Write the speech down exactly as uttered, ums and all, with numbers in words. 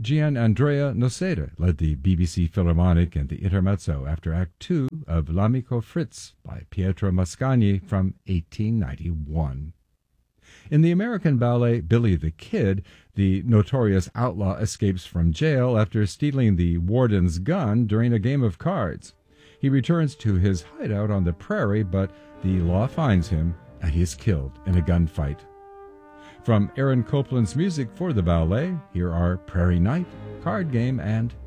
Gianandrea Noceda led the B B C Philharmonic in the intermezzo after Act Two of L'Amico Fritz by Pietro Mascagni from eighteen ninety-one. In the American ballet Billy the Kid, the notorious outlaw escapes from jail after stealing the warden's gun during a game of cards. He returns to his hideout on the prairie, but the law finds him and he is killed in a gunfight. From Aaron Copland's music for the ballet, here are Prairie Night, Card Game, and